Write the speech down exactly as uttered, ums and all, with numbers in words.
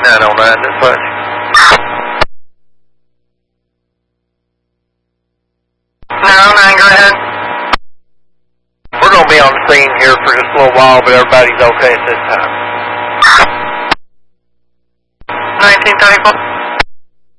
nine oh nine, dispatch. nine oh nine, go ahead. We're going to be on the scene here for just a little while, but everybody's okay at this time. nineteen thirty-four.